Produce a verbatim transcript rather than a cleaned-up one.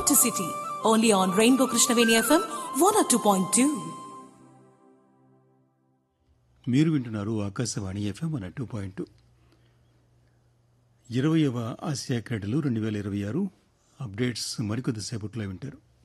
City. Only on Rainbow Krishnaveni F M one oh two point two. మీరు వింటున్నారు Akashvani FM one two point two. ఇరవయవ Asia క్రీడలు రెండు వేల ఇరవై ఆరు అప్డేట్స్ మరికొద్దిసేపట్లో వింటారు.